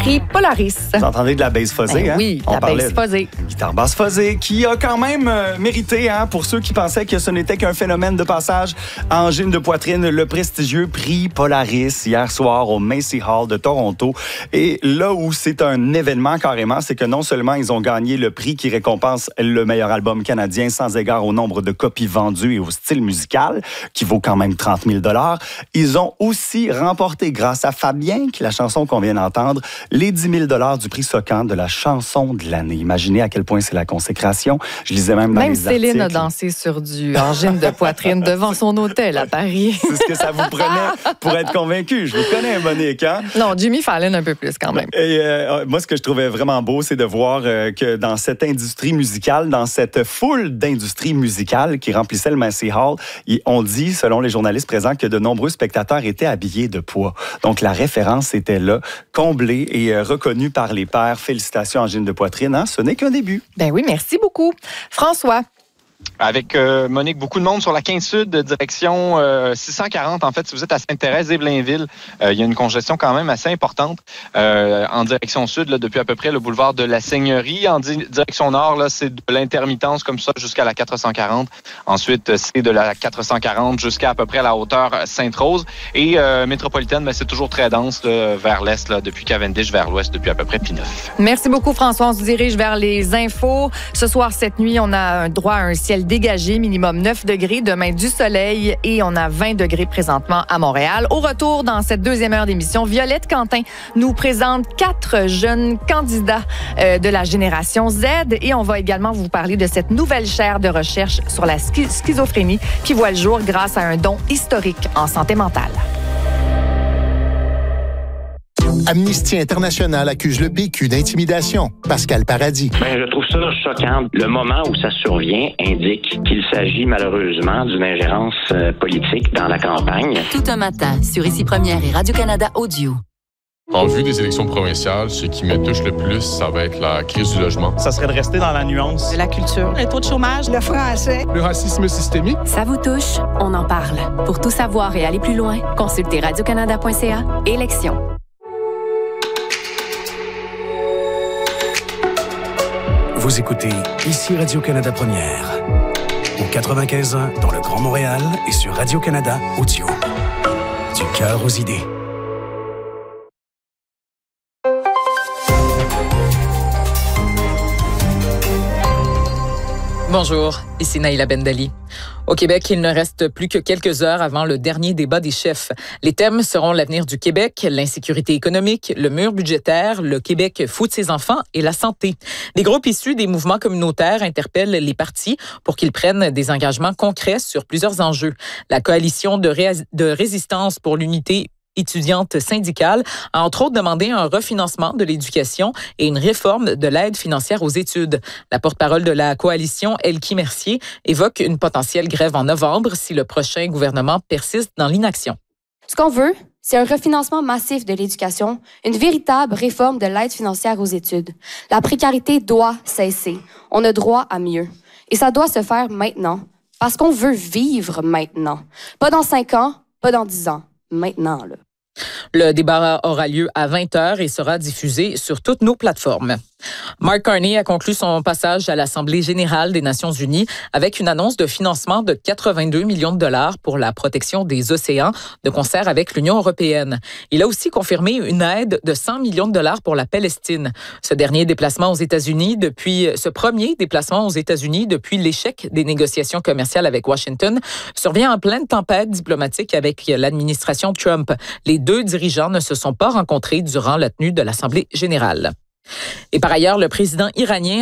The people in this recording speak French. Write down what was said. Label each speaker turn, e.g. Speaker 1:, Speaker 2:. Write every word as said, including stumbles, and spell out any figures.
Speaker 1: prix Polaris.
Speaker 2: Vous entendez de la bass fuzzée,
Speaker 1: ben
Speaker 2: hein?
Speaker 1: Oui,
Speaker 2: On
Speaker 1: la bass fuzzée.
Speaker 2: Guitare basse fuzzée, qui a quand même euh, mérité, hein, pour ceux qui pensaient que ce n'était qu'un phénomène de passage à angine de poitrine, le prestigieux prix Polaris hier soir au Macy Hall de Toronto. Et là où c'est un événement carrément, c'est que non seulement ils ont gagné le prix qui récompense le meilleur album canadien sans égard au nombre de copies vendues et au style musical, qui vaut quand même trente mille dollars, ils ont aussi remporté, grâce à Fabien, qui la chanson qu'on vient d'entendre, les dix mille dollars du prix Socan de la chanson de l'année. Imaginez à quel point c'est la consécration. Je lisais même dans
Speaker 1: même
Speaker 2: les
Speaker 1: Céline
Speaker 2: articles.
Speaker 1: a dansé sur du angine de poitrine devant son hôtel à Paris.
Speaker 2: C'est ce que ça vous prenait pour être convaincu. Je vous connais, Monique, hein?
Speaker 1: Non, Jimmy Fallon un peu plus quand même.
Speaker 2: Et euh, moi, ce que je trouvais vraiment beau, c'est de voir euh, que dans cette industrie musicale, dans cette foule d'industries musicales qui remplissait le Macy Hall, on dit, selon les journalistes présents, que de nombreux spectateurs étaient habillés de pois. Donc, la référence était là, comblée et euh, reconnue par les pairs. Félicitations, angine de poitrine. Hein? Ce n'est qu'un début.
Speaker 1: Ben oui, merci beaucoup. François.
Speaker 3: Avec euh, Monique, beaucoup de monde sur la quinze Sud, direction euh, six cent quarante. En fait, si vous êtes à Sainte-Thérèse et Blainville, euh, il y a une congestion quand même assez importante euh, en direction sud, là, depuis à peu près le boulevard de la Seigneurie. En di- direction nord, là, c'est de l'intermittence comme ça jusqu'à la quatre cent quarante. Ensuite, c'est de la quatre cent quarante jusqu'à à peu près la hauteur Sainte-Rose. Et euh, métropolitaine, ben, c'est toujours très dense là, vers l'est, là, depuis Cavendish, vers l'ouest, depuis à peu près P-neuf.
Speaker 1: Merci beaucoup, François. On se dirige vers les infos. Ce soir, cette nuit, on a un droit à un ciel dégagé, minimum neuf degrés. Demain, du soleil et on a vingt degrés présentement à Montréal. Au retour, dans cette deuxième heure d'émission, Violette Quentin nous présente quatre jeunes candidats euh, de la génération Z et on va également vous parler de cette nouvelle chaire de recherche sur la schi- schizophrénie qui voit le jour grâce à un don historique en santé mentale.
Speaker 4: Amnesty International accuse le P Q d'intimidation. Pascal Paradis.
Speaker 5: Ben, je trouve ça choquant. Le moment où ça survient indique qu'il s'agit malheureusement d'une ingérence euh, politique dans la campagne.
Speaker 6: Tout un matin, sur Ici Première et Radio-Canada Audio.
Speaker 7: En vue des élections provinciales, ce qui me touche le plus, ça va être la crise du logement.
Speaker 8: Ça serait de rester dans la nuance.
Speaker 9: La culture, le taux de chômage, le français.
Speaker 7: Le racisme systémique.
Speaker 6: Ça vous touche? On en parle. Pour tout savoir et aller plus loin, consultez radio canada point c a. Élections.
Speaker 10: Vous écoutez Ici Radio-Canada Première. Au quatre-vingt-quinze ans dans le Grand Montréal et sur Radio-Canada Audio. Du cœur aux idées.
Speaker 11: Bonjour, ici Naïla Bendali. Au Québec, il ne reste plus que quelques heures avant le dernier débat des chefs. Les thèmes seront l'avenir du Québec, l'insécurité économique, le mur budgétaire, le Québec fout ses enfants et la santé. Des groupes issus des mouvements communautaires interpellent les partis pour qu'ils prennent des engagements concrets sur plusieurs enjeux. La coalition de, ré- de résistance pour l'unité étudiante syndicale a entre autres demandé un refinancement de l'éducation et une réforme de l'aide financière aux études. La porte-parole de la coalition, Elkie Mercier, évoque une potentielle grève en novembre si le prochain gouvernement persiste dans l'inaction.
Speaker 12: Ce qu'on veut, c'est un refinancement massif de l'éducation, une véritable réforme de l'aide financière aux études. La précarité doit cesser. On a droit à mieux. Et ça doit se faire maintenant, parce qu'on veut vivre maintenant. Pas dans cinq ans, pas dans dix ans. Maintenant, là.
Speaker 11: Le débat aura lieu à vingt heures et sera diffusé sur toutes nos plateformes. Mark Carney a conclu son passage à l'Assemblée générale des Nations unies avec une annonce de financement de quatre-vingt-deux millions de dollars pour la protection des océans de concert avec l'Union européenne. Il a aussi confirmé une aide de cent millions de dollars pour la Palestine. Ce dernier déplacement aux États-Unis depuis, ce premier déplacement aux États-Unis depuis l'échec des négociations commerciales avec Washington survient en pleine tempête diplomatique avec l'administration Trump. Les deux dirigeants ne se sont pas rencontrés durant la tenue de l'Assemblée générale. Et par ailleurs, le président iranien